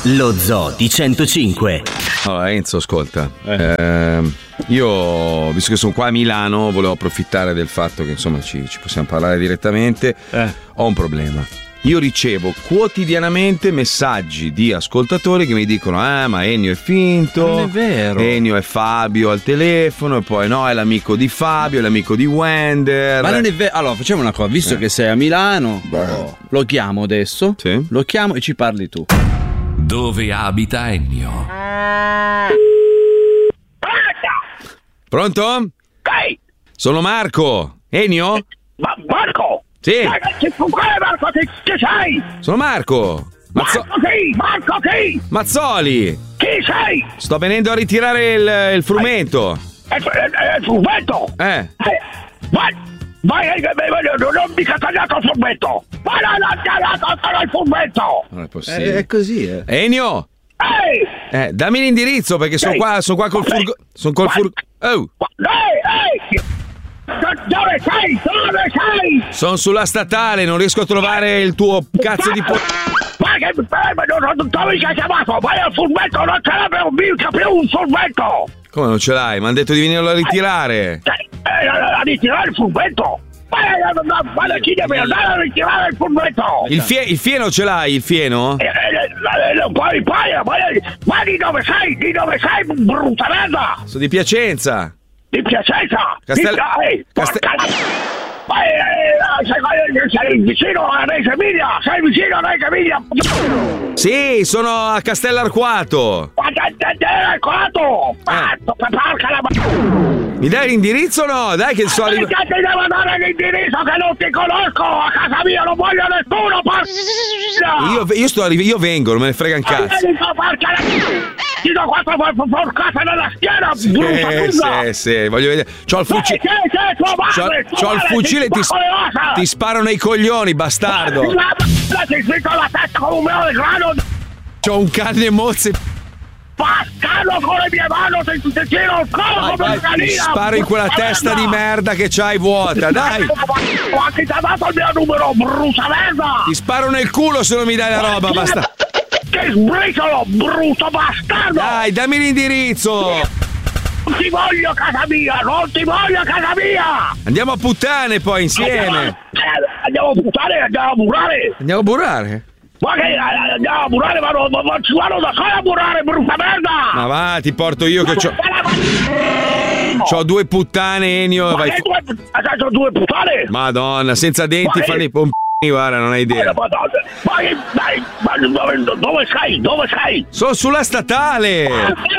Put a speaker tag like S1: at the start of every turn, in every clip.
S1: Lo Zoo di 105.
S2: Allora Enzo, ascolta, io visto che sono qua a Milano volevo approfittare del fatto che insomma ci possiamo parlare direttamente. Ho un problema. Io ricevo quotidianamente messaggi di ascoltatori che mi dicono ma Ennio è finto,
S3: non è vero,
S2: Ennio è Fabio al telefono, e poi no, è l'amico di Fabio, è l'amico di Wender.
S3: Ma non è vero. Allora facciamo una cosa, visto che sei a Milano, lo chiamo adesso, lo chiamo e ci parli tu.
S4: Dove abita Ennio?
S2: Pronto?
S5: Ehi!
S2: Sono Marco. Ennio?
S5: Marco!
S2: Sì.
S5: Quale Marco? Chi sei?
S2: Sono Marco.
S5: Marco chi?
S2: Mazzoli.
S5: Chi sei?
S2: Sto venendo a ritirare il frumento.
S5: Il frumento? Vai, non mi ha tagliato il fumetto! Ma non ha tagliato il fumetto!
S2: Non è possibile.
S3: È così,
S2: Ennio!
S5: Ehi!
S2: Dammi l'indirizzo perché sono qua col furgone. Sono col furgone. Oh!
S5: Ehi! Dove sei?
S2: Sono sulla statale, non riesco a trovare il tuo cazzo di
S5: Ma che dove mi hai chiamato? Vai al fumetto, non ce l'avevo mica più un fumetto!
S2: Come non ce l'hai? Mi hanno detto di venirlo a ritirare.
S5: A ritirare il fumetto? Ma chi deve andare a ritirare il fumetto?
S2: Il fieno ce l'hai, il fieno?
S5: Poi, ma di dove sei? Di dove sei, brutta merda?
S2: Sono di Piacenza.
S5: Di Piacenza? Sei vicino a Reggio Emilia? Sei vicino a Reggio Emilia?
S2: Sì, sono a Castellarquato.
S5: Arquato? Porca la
S2: mi dai l'indirizzo o no? Dai che so
S5: arrivato. Ti devo dare l'indirizzo che non ti conosco. A casa mia non voglio nessuno, porca.
S2: Io vengo, non me ne frega un cazzo.
S5: Ti do quattro porcate nella schiena, brutta.
S2: Sì, voglio vedere. C'ho il fucile. C'ho il fucile, ti sparo nei coglioni, bastardo.
S5: Ti spicco la testa come un meo di grano.
S2: C'ho un canne mozze.
S5: Bastardo con le mie mani, ti tiro il collo come un canino.
S2: Ti sparo in quella testa di merda che c'hai vuota, dai.
S5: Ma chi ti ha dato il mio numero, brutta merda?
S2: Ti sparo nel culo se non mi dai la roba, basta.
S5: Che sbriciolo, brutto bastardo!
S2: Dai, dammi l'indirizzo!
S5: Non ti voglio a casa mia!
S2: Andiamo a puttane poi insieme!
S5: Andiamo a puttane, andiamo a burrare!
S2: Andiamo a burrare?
S5: Ma che andiamo a burrare, ma non ci vanno da solo a burrare, brutta merda!
S2: Ma va, ti porto io che c'ho 2 puttane, Ennio.
S5: Ma che c'ho 2 puttane?
S2: Madonna, senza denti fanno i pompini, guarda, non hai idea.
S5: Ma dove sei?
S2: Sono sulla statale!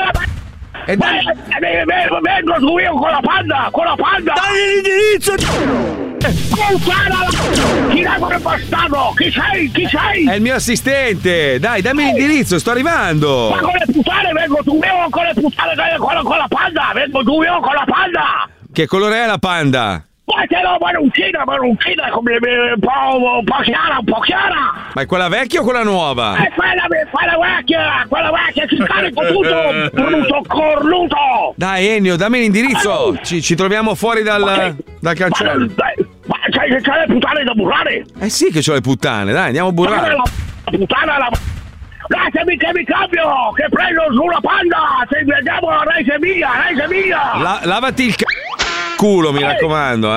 S5: Vengo su io con la panda!
S2: Dai l'indirizzo!
S5: Chi è quel bastardo? Chi sei?
S2: È il mio assistente! Dai, dammi l'indirizzo, sto arrivando!
S5: Ma con le puttane vengo giù io con le puttane con la panda! Vengo giù io con la panda!
S2: Che colore è la panda?
S5: Ma che no, maroncina, come un po' chiara!
S2: Ma è quella vecchia o quella nuova?
S5: È quella vecchia, ci carico tutto, brutto cornuto!
S2: Dai Ennio, dammi l'indirizzo, ci troviamo fuori dal cancello.
S5: Ma c'hai le puttane da burrare?
S2: Eh sì che c'ho le puttane, dai, andiamo a burrare.
S5: La puttana, lasciami che mi cambio, che prendo sulla panda, se andiamo a Reggio Emilia!
S2: Lavati il culo, mi raccomando,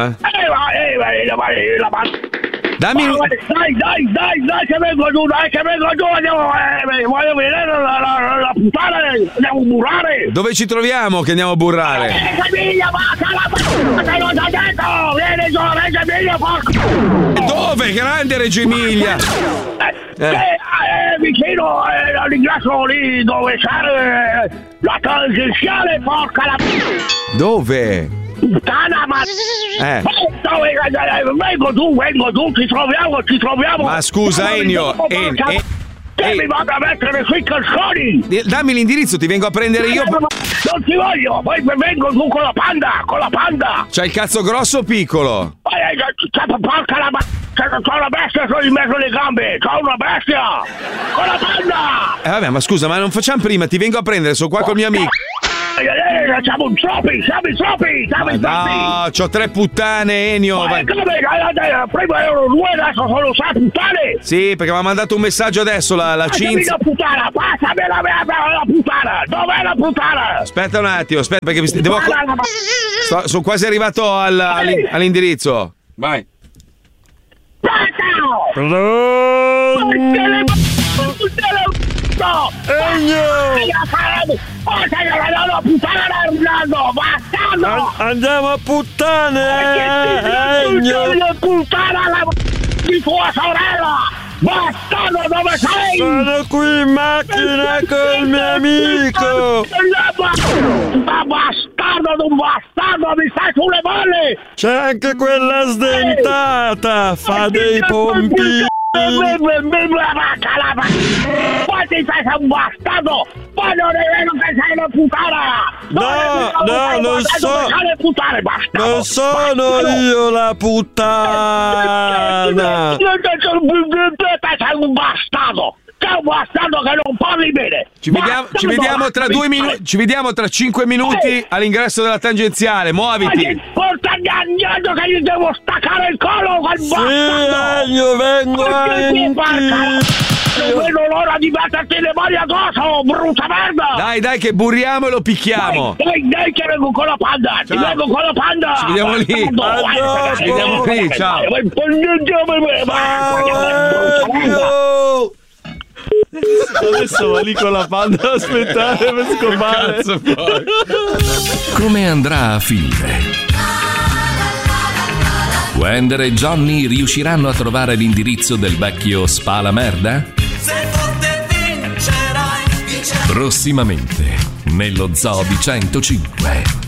S2: Dammi.
S5: Dai, che vengo giù, andiamo, voglio vedere la puttana, andiamo a burrare.
S2: Dove ci troviamo che andiamo a burrare?
S5: Reggio Emilia, te l'ho già detto, vieni giù a Reggio Emilia, porco.
S2: Dove? Grande Reggio Emilia.
S5: Vicino all'ingresso lì dove c'è la tangenziale, porca la.
S2: Dove?
S5: Puttana, ma vengo giù, ci troviamo.
S2: Ma scusa Ennio,
S5: mi vado a mettere sui calzoni.
S2: Dammi l'indirizzo, ti vengo a prendere io.
S5: Non ti voglio, poi vengo giù con la panda.
S2: C'hai il cazzo grosso o piccolo?
S5: Porca la c'ho una bestia in mezzo alle gambe, c'ho una bestia con la panda.
S2: Vabbè, ma scusa, ma non facciamo prima, ti vengo a prendere, sono qua col mio amico.
S5: Siamo troppi.
S2: No, c'ho 3 puttane, Ennio.
S5: Ma come? Prima erano 2, adesso sono 6 puttane.
S2: Sì, perché mi ha mandato un messaggio adesso la Cinzia.
S5: Puttana, passami la puttana. Dov'è la puttana?
S2: Aspetta un attimo, perché sono quasi arrivato all'indirizzo. Vai.
S6: Andiamo a puttane!
S5: Puttana di tua sorella! Bastardo, dove sei?
S6: Sono qui in macchina col mio amico!
S5: Ma bastardo, un bastardo, mi stai sulle balle!
S6: C'è anche quella sdentata! Fa dei pompini!
S5: Poi ti sei un bastardo! Poi non è vero che sei una puttana!
S6: Non sono io la puttana!
S5: Sei un bastardo! Sei un bastardo che non parli bene!
S2: Ci vediamo tra 2 minuti. Ci vediamo tra 5 minuti all'ingresso della tangenziale. Muoviti!
S5: Porta Agnello che gli devo staccare il collo quel bastardo!
S6: Sì, io vengo anche!
S5: Non vedo l'ora di metterti le mani addosso, brutta merda!
S2: Dai, che burriamo e lo picchiamo!
S5: Dai, che vengo con la panda! Ci vengo con la panda!
S2: Ci vediamo lì! Ci vediamo lì, ciao!
S6: Adesso va lì con la panda ad aspettare per scopare.
S4: Come andrà a finire? Wender e Johnny riusciranno a trovare l'indirizzo del vecchio Spala Merda?
S7: Se forte vincerai.
S4: Prossimamente nello Zoo di 105.